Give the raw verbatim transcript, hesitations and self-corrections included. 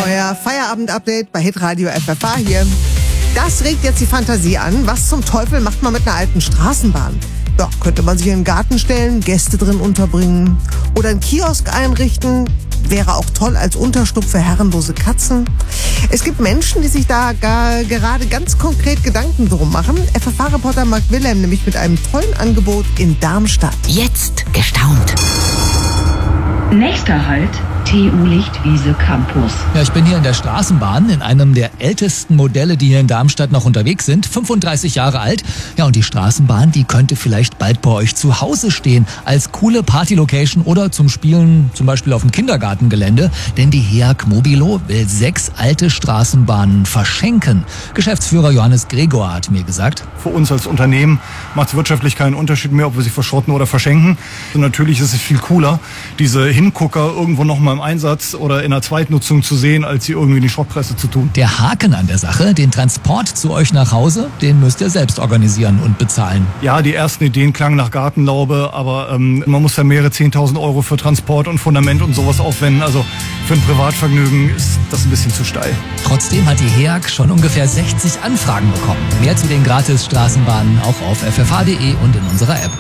euer Feierabend-Update bei Hitradio F F H hier. Das regt jetzt die Fantasie an. Was zum Teufel macht man mit einer alten Straßenbahn? Ja, könnte man sich in den Garten stellen, Gäste drin unterbringen oder einen Kiosk einrichten. Wäre auch toll als Unterschlupf für herrenlose Katzen. Es gibt Menschen, die sich da gar, gerade ganz konkret Gedanken drum machen. F F H-Reporter Marc Wilhelm nämlich mit einem tollen Angebot in Darmstadt. Jetzt gestaunt. Nächster Halt, T U Lichtwiese Campus. Ja, ich bin hier in der Straßenbahn, in einem der ältesten Modelle, die hier in Darmstadt noch unterwegs sind. fünfunddreißig Jahre alt. Ja, und die Straßenbahn, die könnte vielleicht bald bei euch zu Hause stehen. Als coole Party-Location oder zum Spielen, zum Beispiel auf dem Kindergartengelände. Denn die H E A G Mobilo will sechs alte Straßenbahnen verschenken. Geschäftsführer Johannes Gregor hat mir gesagt: Für uns als Unternehmen macht es wirtschaftlich keinen Unterschied mehr, ob wir sie verschrotten oder verschenken. Und natürlich ist es viel cooler, diese Hingucker irgendwo noch mal im Einsatz oder in der Zweitnutzung zu sehen, als sie irgendwie in die Schrottpresse zu tun. Der Haken an der Sache, den Transport zu euch nach Hause, den müsst ihr selbst organisieren und bezahlen. Ja, die ersten Ideen klangen nach Gartenlaube, aber ähm, man muss ja mehrere zehntausend Euro für Transport und Fundament und sowas aufwenden. Also für ein Privatvergnügen ist das ein bisschen zu steil. Trotzdem hat die H E A G schon ungefähr sechzig Anfragen bekommen. Mehr zu den Gratis-Straßenbahnen auch auf f f h punkt d e und in unserer App.